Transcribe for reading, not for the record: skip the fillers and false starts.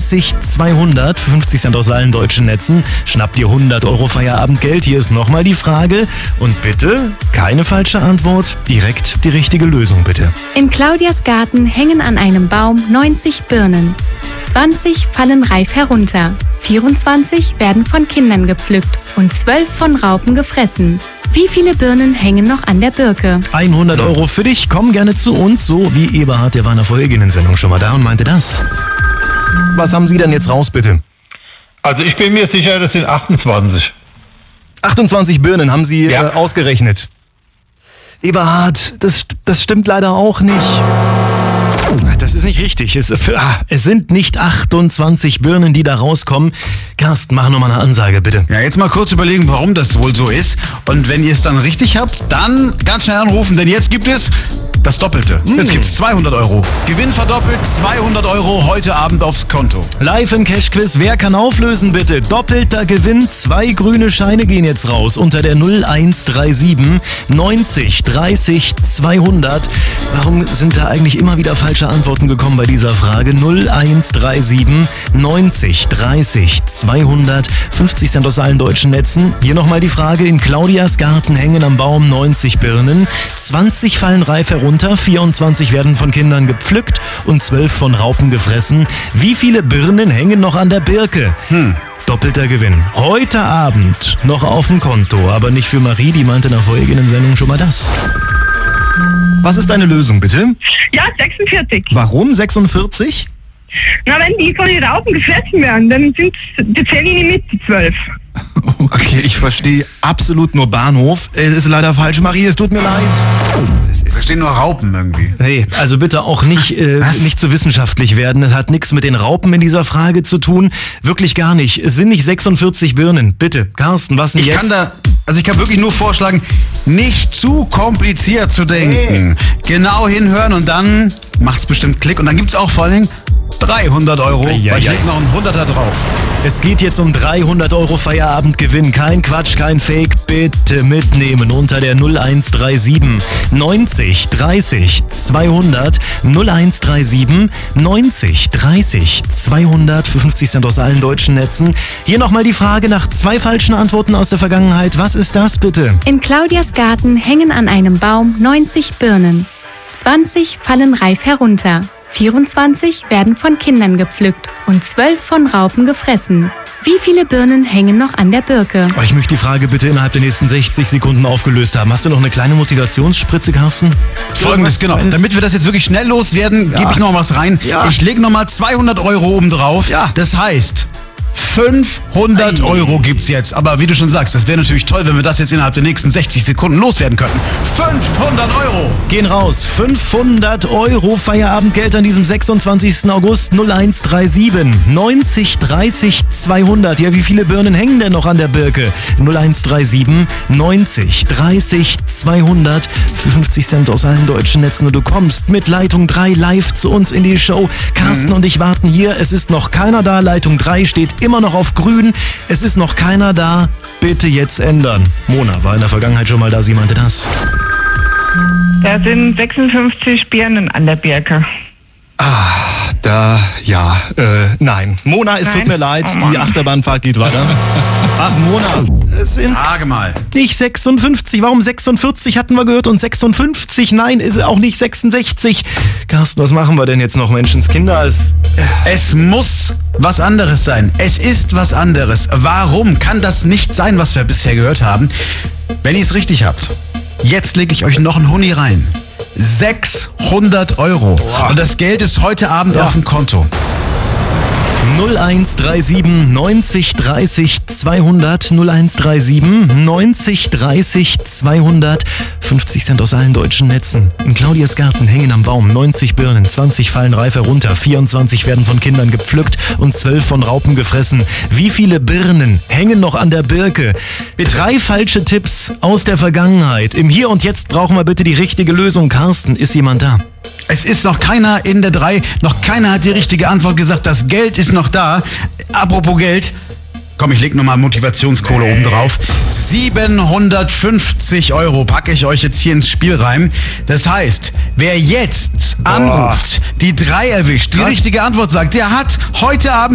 30 200 für 50 Cent aus allen deutschen Netzen. Schnapp dir 100 Euro Feierabendgeld. Hier ist nochmal die Frage. Und bitte keine falsche Antwort, direkt die richtige Lösung bitte. In Claudias Garten hängen an einem Baum 90 Birnen. 20 fallen reif herunter. 24 werden von Kindern gepflückt und 12 von Raupen gefressen. Wie viele Birnen hängen noch an der Birke? 100 Euro für dich. Komm gerne zu uns, so wie Eberhard, der war in der vorhergehenden Sendung schon mal da und meinte das. Was haben Sie denn jetzt raus, bitte? Also ich bin mir sicher, das sind 28. 28 Birnen haben Sie ausgerechnet. Eberhard, das stimmt leider auch nicht. Das ist nicht richtig. Es sind nicht 28 Birnen, die da rauskommen. Carsten, mach nochmal eine Ansage, bitte. Ja, jetzt mal kurz überlegen, warum das wohl so ist. Und wenn ihr es dann richtig habt, dann ganz schnell anrufen, denn jetzt gibt es das Doppelte. Jetzt gibt es 200 Euro. Gewinn verdoppelt, 200 Euro heute Abend aufs Konto. Live im Cash-Quiz. Wer kann auflösen, bitte? Doppelter Gewinn. 2 grüne Scheine gehen jetzt raus unter der 0137 90 30 200. Warum sind da eigentlich immer wieder falsche Antworten gekommen bei dieser Frage? 0137 90 30 200. 50 Cent aus allen deutschen Netzen. Hier nochmal die Frage. In Claudias Garten hängen am Baum 90 Birnen. 20 fallen reif herunter. 24 werden von Kindern gepflückt und 12 von Raupen gefressen. Wie viele Birnen hängen noch an der Birke? Doppelter Gewinn. Heute Abend noch auf dem Konto, aber nicht für Marie, die meinte in der vorhergehenden Sendung schon mal das. Was ist deine Lösung, bitte? Ja, 46. Warum 46? Na, wenn die von den Raupen gefressen werden, dann die zählen die mit, die 12. Okay, ich verstehe absolut nur Bahnhof. Es ist leider falsch, Marie, es tut mir leid. Da stehen nur Raupen irgendwie. Hey, also bitte auch nicht zu wissenschaftlich werden. Das hat nichts mit den Raupen in dieser Frage zu tun. Wirklich gar nicht. Es sind nicht 46 Birnen. Bitte, Carsten, was denn jetzt? Ich kann wirklich nur vorschlagen, nicht zu kompliziert zu denken. Genau hinhören und dann macht's bestimmt Klick. Und dann gibt's auch vor allen Dingen 300 Euro, weil ich leg noch einen 100er drauf. Es geht jetzt um 300 Euro Feierabendgewinn. Kein Quatsch, kein Fake. Bitte mitnehmen unter der 0137 90 30 200. 0137 90 30 200 für 50 Cent aus allen deutschen Netzen. Hier nochmal die Frage nach 2 falschen Antworten aus der Vergangenheit. Was ist das bitte? In Claudias Garten hängen an einem Baum 90 Birnen. 20 fallen reif herunter. 24 werden von Kindern gepflückt und 12 von Raupen gefressen. Wie viele Birnen hängen noch an der Birke? Ich möchte die Frage bitte innerhalb der nächsten 60 Sekunden aufgelöst haben. Hast du noch eine kleine Motivationsspritze, Carsten? Folgendes, genau. Damit wir das jetzt wirklich schnell loswerden, gebe ich noch was rein. Ja. Ich lege nochmal 200 Euro oben drauf. Ja. Das heißt, 500 Euro gibt's jetzt. Aber wie du schon sagst, das wäre natürlich toll, wenn wir das jetzt innerhalb der nächsten 60 Sekunden loswerden könnten. 500 Euro! Gehen raus. 500 Euro Feierabendgeld an diesem 26. August. 0137 90 30 200. Ja, wie viele Birnen hängen denn noch an der Birke? 0137 90 30 200 für 50 Cent aus allen deutschen Netzen. Und du kommst mit Leitung 3 live zu uns in die Show. Carsten und ich warten hier. Es ist noch keiner da. Leitung 3 steht immer noch auf grün. Es ist noch keiner da. Bitte jetzt ändern. Mona war in der Vergangenheit schon mal da. Sie meinte das. Da sind 56 Birnen an der Birke. Nein. Mona, es tut mir leid. Die Achterbahnfahrt geht weiter. Ach, Mona. Es sind Sage mal. nicht 56. Warum 46 hatten wir gehört und 56? Nein, ist auch nicht 66. Carsten, was machen wir denn jetzt noch, Menschenskinder? Es muss was anderes sein. Es ist was anderes. Warum kann das nicht sein, was wir bisher gehört haben? Wenn ihr es richtig habt, jetzt lege ich euch noch einen Huni rein. 600 Euro. Wow. Und das Geld ist heute Abend auf dem Konto. 0137 90 30 200 0137 90 30 200 50 Cent aus allen deutschen Netzen. In Claudias Garten hängen am Baum 90 Birnen, 20 fallen reif herunter, 24 werden von Kindern gepflückt und 12 von Raupen gefressen. Wie viele Birnen hängen noch an der Birke? 3 falsche Tipps aus der Vergangenheit. Im Hier und Jetzt brauchen wir bitte die richtige Lösung. Carsten, ist jemand da? Es ist noch keiner in der 3, noch keiner hat die richtige Antwort gesagt. Das Geld ist noch da. Apropos Geld, komm, ich leg nochmal Motivationskohle oben drauf. 750 Euro packe ich euch jetzt hier ins Spiel rein. Das heißt, wer jetzt anruft, die 3 erwischt, die richtige Antwort sagt, der hat heute Abend